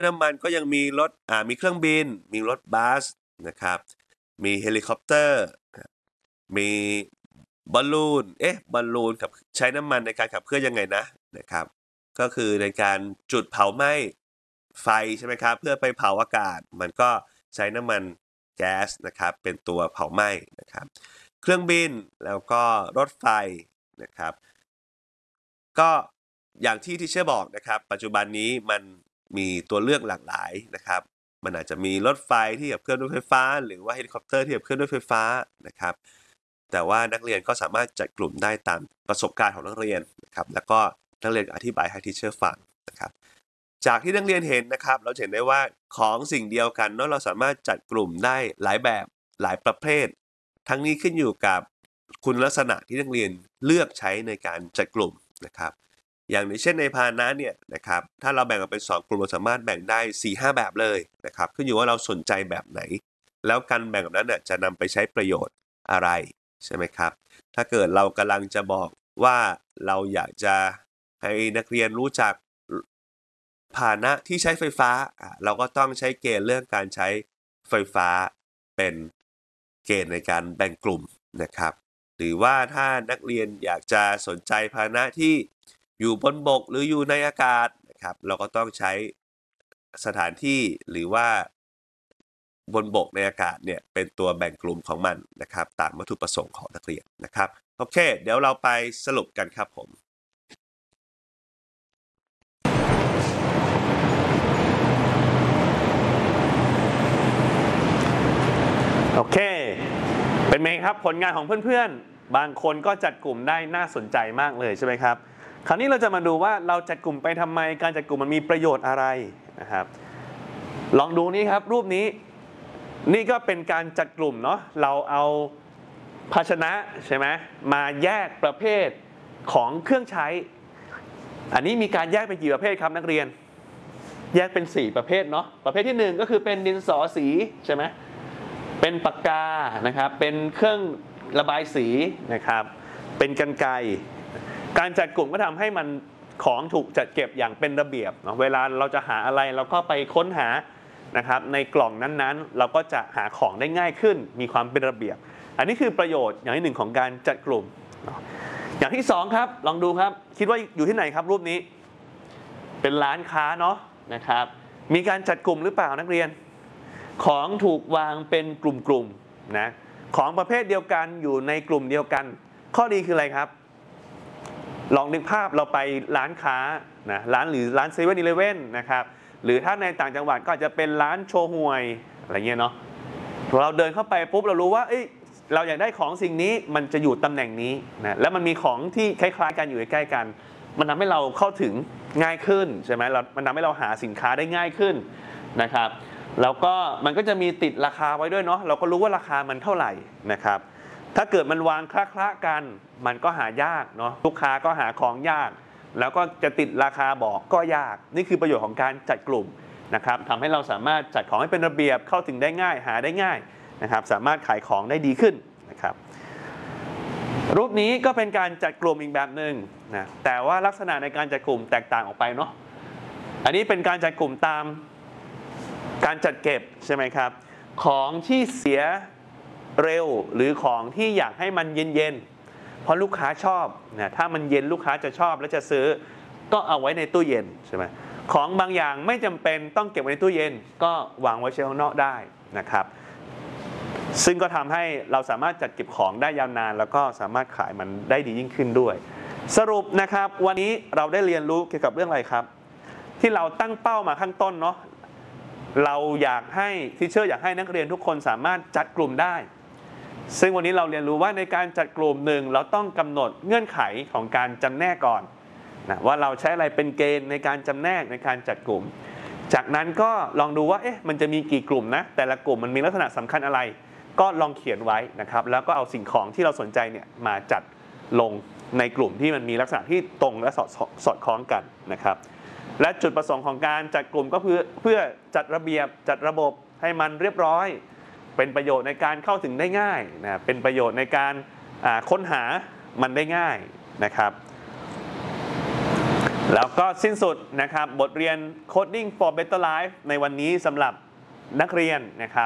น้ำมันก็ยังมีรถมีเครื่องบินมีรถบัสนะครับมีเฮลิคอปเตอร์มีบอลลูนบอลลูนกับใช้น้ำมันในการขับเคลื่อนยังไงนะครับก็คือในการจุดเผาไหม้ไฟใช่ไหมครับเพื่อไปเผาอากาศมันก็ใช้น้ำมันแก๊สนะครับเป็นตัวเผาไหม้นะครับเครื่องบินแล้วก็รถไฟนะครับก็อย่างที่ทีเชอร์บอกนะครับปัจจุบันนี้มันมีตัวเลือกหลากหลายนะครับมันอาจจะมีรถไฟที่ขับเคลื่อนด้วยไฟฟ้าหรือว่าเฮลิคอปเตอร์ที่ขับเคลื่อนด้วยไฟฟ้านะครับแต่ว่านักเรียนก็สามารถจัดกลุ่มได้ตามประสบการณ์ของนักเรียนนะครับแล้วก็นักเรียนอธิบายให้ทีเชอร์ฟังนะครับจากที่นักเรียนเห็นนะครับเราเห็นได้ว่าของสิ่งเดียวกันเนาะเราสามารถจัดกลุ่มได้หลายแบบหลายประเภททั้งนี้ขึ้นอยู่กับคุณลักษณะที่นักเรียนเลือกใช้ในการจัดกลุ่มนะครับอย่างเช่นในพาหนะเนี่ยนะครับถ้าเราแบ่งออกเป็น2กลุ่มเราสามารถแบ่งได้ 4-5 แบบเลยนะครับขึ้นอยู่ว่าเราสนใจแบบไหนแล้วการแบ่งแบบนั้นเนี่ยจะนำไปใช้ประโยชน์อะไรใช่ไหมครับถ้าเกิดเรากำลังจะบอกว่าเราอยากจะให้นักเรียนรู้จักพาหนะที่ใช้ไฟฟ้าเราก็ต้องใช้เกณฑ์เรื่องการใช้ไฟฟ้าเป็นเกณฑ์ในการแบ่งกลุ่มนะครับหรือว่าถ้านักเรียนอยากจะสนใจพาหนะที่อยู่บนบกหรืออยู่ในอากาศนะครับเราก็ต้องใช้สถานที่หรือว่าบนบกในอากาศเนี่ยเป็นตัวแบ่งกลุ่มของมันนะครับตามวัตถุประสงค์ของนักเรียนนะครับโอเคเดี๋ยวเราไปสรุปกันครับผมโอเคเป็นไงครับผลงานของเพื่อนๆบางคนก็จัดกลุ่มได้น่าสนใจมากเลยใช่ไหมครับคราวนี้เราจะมาดูว่าเราจัดกลุ่มไปทำไมการจัดกลุ่มมันมีประโยชน์อะไรนะครับลองดูนี้ครับรูปนี้นี่ก็เป็นการจัดกลุ่มเนาะเราเอาภาชนะใช่ไหมมาแยกประเภทของเครื่องใช้อันนี้มีการแยกเป็นกี่ประเภทครับนักเรียนแยกเป็น4ประเภทเนาะประเภทที่1ก็คือเป็นดินสอสีใช่ไหมเป็นปากกานะครับเป็นเครื่องระบายสีนะครับเป็นกรรไกรการจัดกลุ่มก็ทำให้มันของถูกจัดเก็บอย่างเป็นระเบียบเนาะเวลาเราจะหาอะไรเราก็ไปค้นหานะครับในกล่องนั้นๆเราก็จะหาของได้ง่ายขึ้นมีความเป็นระเบียบอันนี้คือประโยชน์อย่างที่1ของการจัดกลุ่มอย่างที่2ครับลองดูครับคิดว่าอยู่ที่ไหนครับรูปนี้เป็นร้านค้าเนาะนะครับมีการจัดกลุ่มหรือเปล่านักเรียนของถูกวางเป็นกลุ่มๆนะของประเภทเดียวกันอยู่ในกลุ่มเดียวกันข้อดีคืออะไรครับลองนึกภาพเราไปร้านค้านะร้านหรือร้าน7-Eleven นะครับหรือถ้าในต่างจังหวัดก็อาจจะเป็นร้านโชห่วยอะไรเงี้ยเนาะพอเราเดินเข้าไปปุ๊บเรารู้ว่าเราอยากได้ของสิ่งนี้มันจะอยู่ตำแหน่งนี้นะแล้วมันมีของที่คล้ายๆกันอยู่ใกล้ๆกันมันทำให้เราเข้าถึงง่ายขึ้นใช่ไหมมันทำให้เราหาสินค้าได้ง่ายขึ้นนะครับแล้วก็มันก็จะมีติดราคาไว้ด้วยเนาะเราก็รู้ว่าราคามันเท่าไหร่นะครับถ้าเกิดมันวางคละๆกันมันก็หายากเนาะลูกค้าก็หาของยากแล้วก็จะติดราคาบอกก็ยากนี่คือประโยชน์ของการจัดกลุ่มนะครับทำให้เราสามารถจัดของให้เป็นระเบียบเข้าถึงได้ง่ายหาได้ง่ายนะครับสามารถขายของได้ดีขึ้นนะครับรูปนี้ก็เป็นการจัดกลุ่มอีกแบบหนึ่งนะแต่ว่าลักษณะในการจัดกลุ่มแตกต่างออกไปเนาะอันนี้เป็นการจัดกลุ่มตามการจัดเก็บใช่ไหมครับของที่เสียเร็วหรือของที่อยากให้มันเย็นๆเพราะลูกค้าชอบนะถ้ามันเย็นลูกค้าจะชอบและจะซื้อก็เอาไว้ในตู้เย็นใช่ไหมของบางอย่างไม่จำเป็นต้องเก็บไว้ในตู้เย็นก็วางไว้เชลฟ์นอกได้นะครับซึ่งก็ทำให้เราสามารถจัดเก็บของได้ยาวนานแล้วก็สามารถขายมันได้ดียิ่งขึ้นด้วยสรุปนะครับวันนี้เราได้เรียนรู้เกี่ยวกับเรื่องอะไรครับที่เราตั้งเป้ามาข้างต้นเนาะเราอยากให้ทีเชอร์อยากให้นักเรียนทุกคนสามารถจัดกลุ่มได้ซึ่งวันนี้เราเรียนรู้ว่าในการจัดกลุ่มหนึ่งเราต้องกำหนดเงื่อนไขของการจำแนกก่อนนะว่าเราใช้อะไรเป็นเกณฑ์ในการจำแนกในการจัดกลุ่มจากนั้นก็ลองดูว่ามันจะมีกี่กลุ่มนะแต่ละกลุ่มมันมีลักษณะสำคัญอะไรก็ลองเขียนไว้นะครับแล้วก็เอาสิ่งของที่เราสนใจเนี่ยมาจัดลงในกลุ่มที่มันมีลักษณะที่ตรงและสอดคล้องกันนะครับและจุดประสงค์ของการจัดกลุ่มก็เพื่อจัดระเบียบจัดระบบให้มันเรียบร้อยเป็นประโยชน์ในการเข้าถึงได้ง่ายนะเป็นประโยชน์ในการค้นหามันได้ง่ายนะครับแล้วก็สิ้นสุดนะครับบทเรียน Coding for Better Life ในวันนี้สำหรับนักเรียนนะครับ